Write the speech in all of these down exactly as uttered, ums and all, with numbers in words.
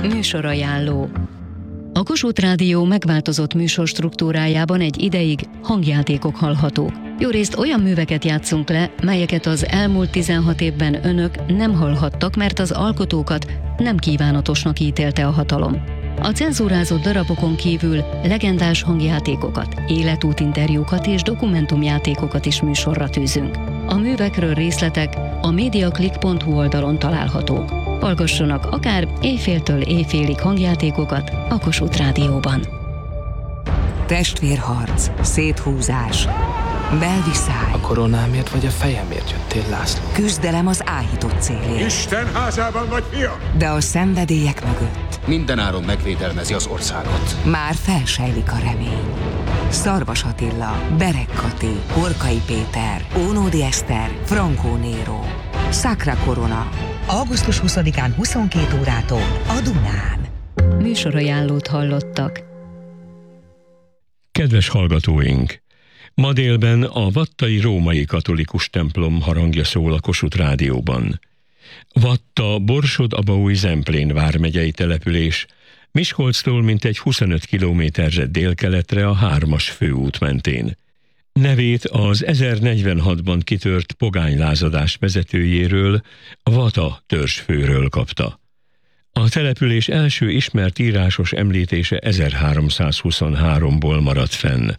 Műsorajánló. A Kossuth Rádió megváltozott műsorstruktúrájában egy ideig hangjátékok hallhatók. Jórészt olyan műveket játszunk le, melyeket az elmúlt tizenhat évben önök nem hallhattak, mert az alkotókat nem kívánatosnak ítélte a hatalom. A cenzúrázott darabokon kívül legendás hangjátékokat, életútinterjúkat és dokumentumjátékokat is műsorra tűzünk. A művekről részletek a mediaclick pont hu oldalon találhatók. Hallgassanak akár éjféltől éjfélig hangjátékokat a Kossuth Rádióban. Testvérharc, széthúzás, belviszály. A koronámért vagy a fejemért jöttél, László? Küzdelem az áhított célért. Isten házában vagy, fiam! De a szenvedélyek mögött mindenáron megvédelmezi az országot. már felsejlik a remény. Szarvas Attila, Berek Kati, Horkai Péter, Ónódi Eszter, Frankó Néró. Sacra Corona. augusztus huszadikán huszonkét órától a Dunán. Műsorajánlót hallottak. Kedves hallgatóink! Ma délben a vattai római katolikus templom harangja szól a Kossuth Rádióban. Vatta Borsod-Abaúj-Zemplén vármegyei település, Miskolctól mintegy huszonöt kilométerre délkeletre a hármas főút mentén. Nevét az ezernegyvenhatban kitört pogánylázadás vezetőjéről, Vata törzsfőről kapta. A település első ismert írásos említése ezerháromszázhuszonháromból maradt fenn.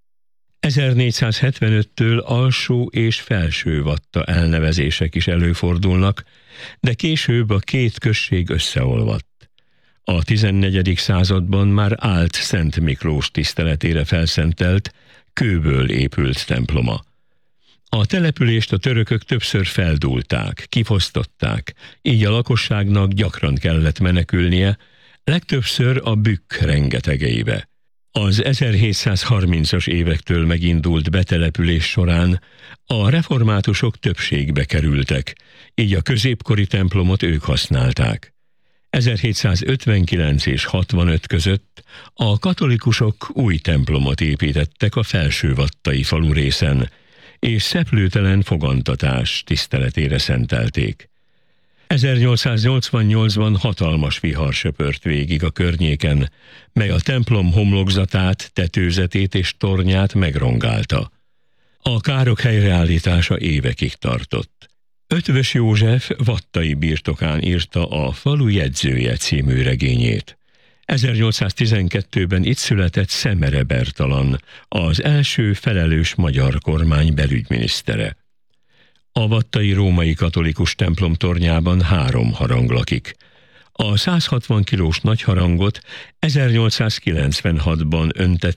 ezernégyszázhetvenöttől alsó és felső Vatta elnevezések is előfordulnak, de később a két község összeolvadt. A tizennegyedik században már állt Szent Miklós tiszteletére felszentelt, kőből épült temploma. A települést a törökök többször feldúlták, kifosztották, így a lakosságnak gyakran kellett menekülnie, legtöbbször a Bükk rengetegeibe. Az ezerhétszázharmincas évektől megindult betelepülés során a reformátusok többségbe kerültek, így a középkori templomot ők használták. ezerhétszázötvenkilenc és hatvanöt között a katolikusok új templomot építettek a felsővattai falurészen, és szeplőtelen fogantatás tiszteletére szentelték. ezernyolcszáznyolcvannyolcban hatalmas vihar söpört végig a környéken, mely a templom homlokzatát, tetőzetét és tornyát megrongálta. A károk helyreállítása évekig tartott. Ötvös József vattai birtokán írta a Falu jegyzője című regényét. ezernyolcszáztizenkettőben itt született Szemere Bertalan, az első felelős magyar kormány belügyminisztere. A vattai római katolikus templom tornyában három harang lakik. A százhatvan kilós nagyharangot ezernyolcszázkilencvenhatban öntett